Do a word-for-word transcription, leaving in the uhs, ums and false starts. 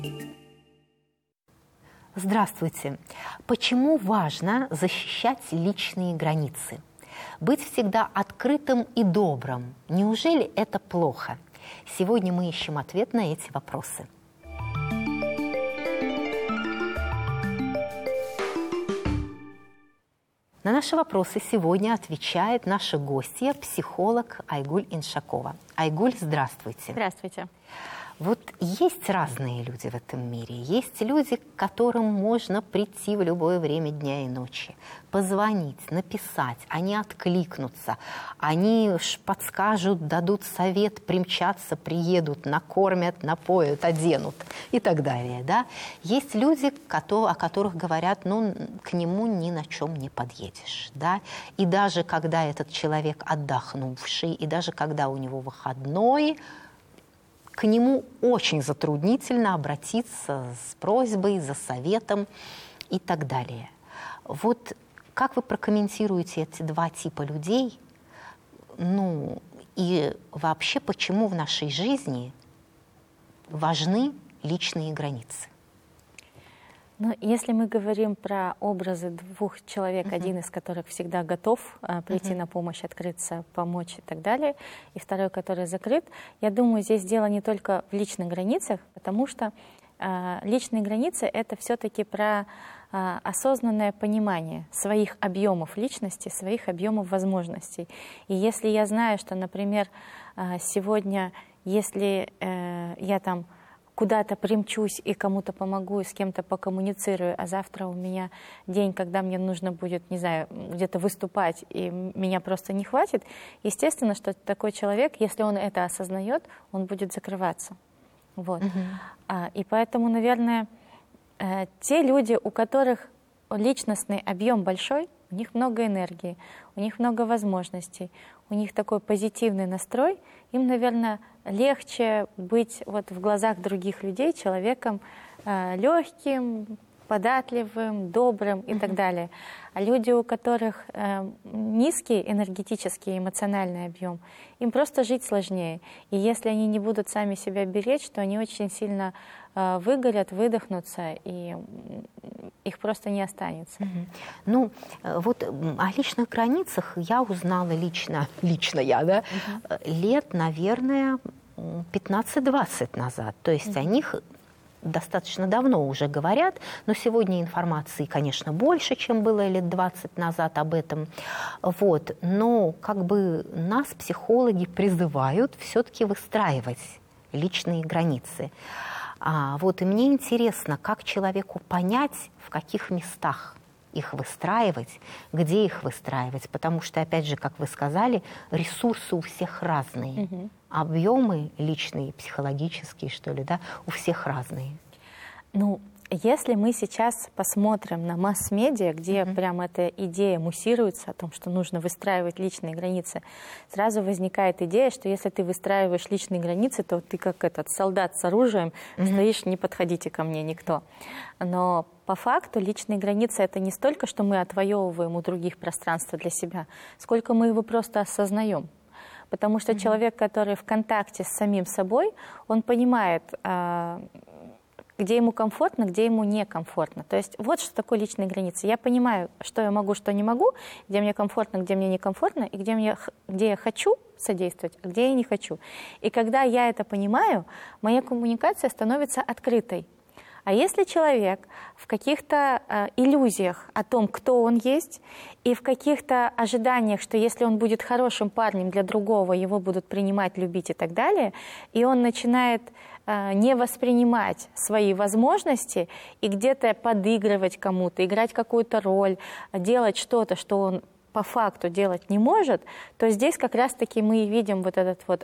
Здравствуйте. Почему важно защищать личные границы? Быть всегда открытым и добрым. Неужели это плохо? Сегодня мы ищем ответ на эти вопросы. На наши вопросы сегодня отвечает наша гостья, психолог Айгуль Иншакова. Айгуль, здравствуйте. Здравствуйте. Вот есть разные люди в этом мире. Есть люди, к которым можно прийти в любое время дня и ночи, позвонить, написать, они откликнутся, они подскажут, дадут совет, примчатся, приедут, накормят, напоят, оденут и так далее. Да? Есть люди, о которых говорят, ну, к нему ни на чем не подъедешь. Да? И даже когда этот человек отдохнувший, и даже когда у него выходной, к нему очень затруднительно обратиться с просьбой, за советом и так далее. Вот как вы прокомментируете эти два типа людей? Ну, и вообще, почему в нашей жизни важны личные границы? Ну, если мы говорим про образы двух человек, uh-huh. один из которых всегда готов а, прийти uh-huh. на помощь, открыться, помочь и так далее, и второй, который закрыт, я думаю, здесь дело не только в личных границах, потому что а, личные границы — это все-таки про а, осознанное понимание своих объемов личности, своих объемов возможностей. И если я знаю, что, например, а, сегодня, если э, я там куда-то примчусь и кому-то помогу, и с кем-то покоммуницирую, а завтра у меня день, когда мне нужно будет, не знаю, где-то выступать, и меня просто не хватит, естественно, что такой человек, если он это осознает, он будет закрываться. Вот. Uh-huh. а, и поэтому, наверное, э, те люди, у которых личностный объем большой, у них много энергии, у них много возможностей, у них такой позитивный настрой, им, наверное, легче быть вот в глазах других людей человеком э, легким, податливым, добрым и mm-hmm. так далее. А люди, у которых э, низкий энергетический, эмоциональный объем, им просто жить сложнее. И если они не будут сами себя беречь, то они очень сильно э, выгорят, выдохнутся, и их просто не останется. Mm-hmm. Ну, вот о личных границах я узнала лично, лично я, да, mm-hmm. лет, наверное, пятнадцать-двадцать назад. То есть mm-hmm. о них достаточно давно уже говорят, но сегодня информации, конечно, больше, чем было лет двадцать назад об этом. Вот. Но как бы нас психологи призывают все-таки выстраивать личные границы. А, вот, и мне интересно, как человеку понять, в каких местах их выстраивать, где их выстраивать, потому что, опять же, как вы сказали, ресурсы у всех разные. Угу. Объемы личные, психологические, что ли, да, у всех разные. Ну, если мы сейчас посмотрим на масс-медиа, где mm-hmm. прям эта идея муссируется о том, что нужно выстраивать личные границы, сразу возникает идея, что если ты выстраиваешь личные границы, то ты как этот солдат с оружием mm-hmm. стоишь, не подходите ко мне никто. Но по факту личные границы — это не столько, что мы отвоевываем у других пространство для себя, сколько мы его просто осознаем. Потому что mm-hmm. человек, который в контакте с самим собой, он понимает, где ему комфортно, где ему некомфортно. То есть вот что такое личные границы. Я понимаю, что я могу, что не могу, где мне комфортно, где мне некомфортно, и где, мне, где я хочу содействовать, а где я не хочу. И когда я это понимаю, моя коммуникация становится открытой. А если человек в каких-то э, иллюзиях о том, кто он есть, и в каких-то ожиданиях, что если он будет хорошим парнем для другого, его будут принимать, любить и так далее, и он начинает э, не воспринимать свои возможности и где-то подыгрывать кому-то, играть какую-то роль, делать что-то, что он по факту делать не может, то здесь как раз-таки мы и видим вот этот вот